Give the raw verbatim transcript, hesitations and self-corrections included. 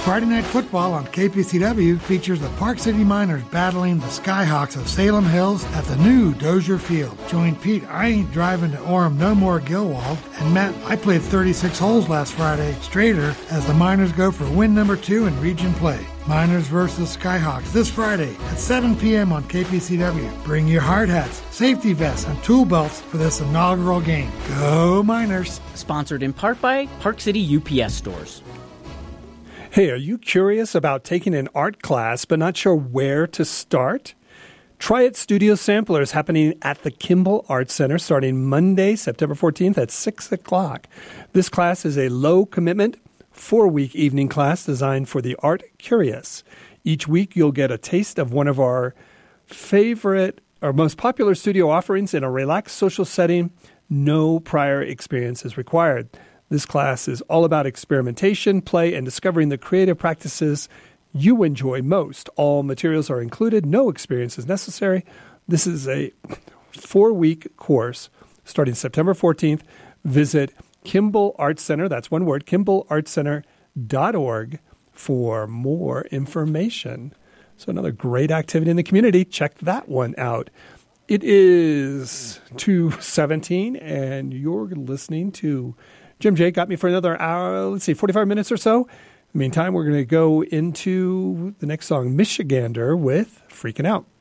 Friday Night Football on K P C W features the Park City Miners battling the Skyhawks of Salem Hills at the new Dozier Field. Join Pete, I ain't driving to Orem no more Gilwald, and Matt, I played thirty-six holes last Friday, straighter, as the Miners go for win number two in region play. Miners versus Skyhawks this Friday at seven p.m. on K P C W. Bring your hard hats, safety vests, and tool belts for this inaugural game. Go Miners! Sponsored in part by Park City U P S Stores. Hey, are you curious about taking an art class but not sure where to start? Try It Studio Sampler is happening at the Kimball Art Center starting Monday, September fourteenth at six o'clock. This class is a low-commitment, four-week evening class designed for the art curious. Each week, you'll get a taste of one of our favorite or most popular studio offerings in a relaxed social setting. No prior experience is required. This class is all about experimentation, play, and discovering the creative practices you enjoy most. All materials are included. No experience is necessary. This is a four-week course starting September fourteenth. Visit Kimball Art Center, that's one word, kimball art center dot org for more information. So another great activity in the community. Check that one out. It is two seventeen, and you're listening to Jim J. Got me for another hour, let's see, forty-five minutes or so. In the meantime, we're going to go into the next song, Michigander with Freaking Out.